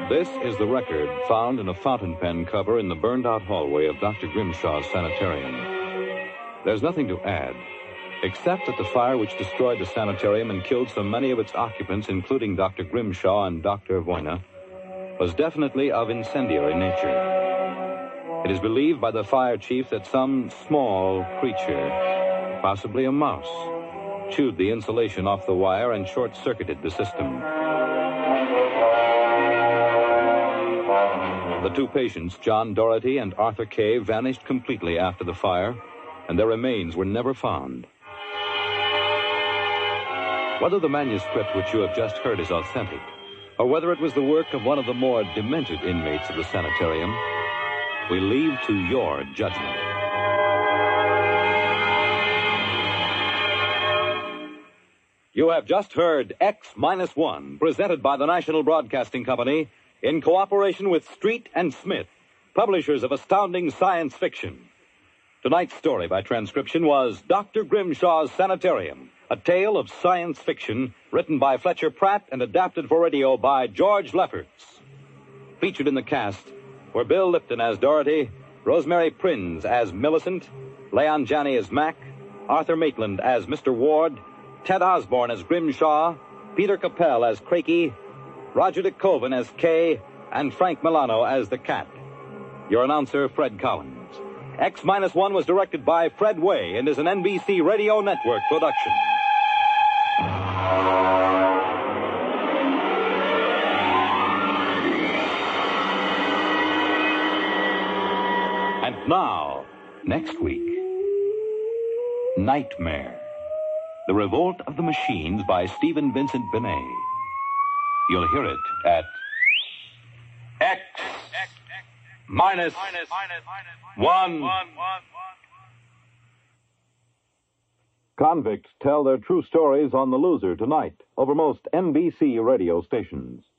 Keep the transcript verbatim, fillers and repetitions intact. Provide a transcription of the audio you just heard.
This is the record found in a fountain pen cover in the burned-out hallway of Doctor Grimshaw's sanitarium. There's nothing to add, except that the fire which destroyed the sanitarium and killed so many of its occupants, including Doctor Grimshaw and Doctor Voyna, was definitely of incendiary nature. It is believed by the fire chief that some small creature, possibly a mouse, chewed the insulation off the wire and short-circuited the system. The two patients, John Doherty and Arthur Kay, vanished completely after the fire, and their remains were never found. Whether the manuscript which you have just heard is authentic, or whether it was the work of one of the more demented inmates of the sanitarium, we leave to your judgment. You have just heard X Minus One, presented by the National Broadcasting Company in cooperation with Street and Smith, publishers of astounding science fiction. Tonight's story by transcription was Doctor Grimshaw's Sanitarium, a tale of science fiction written by Fletcher Pratt and adapted for radio by George Lefferts. Featured in the cast were Bill Lipton as Dorothy, Rosemary Prinz as Millicent, Leon Janney as Mac, Arthur Maitland as Mister Ward, Ted Osborne as Grimshaw, Peter Capell as Crakey, Roger DeKoven as Kay, and Frank Milano as the Cat. Your announcer, Fred Collins. X Minus One was directed by Fred Way and is an N B C Radio Network production. And now, next week, Nightmare, The Revolt of the Machines by Stephen Vincent Benet. You'll hear it at X minus one. Convicts tell their true stories on The Loser tonight over most N B C radio stations.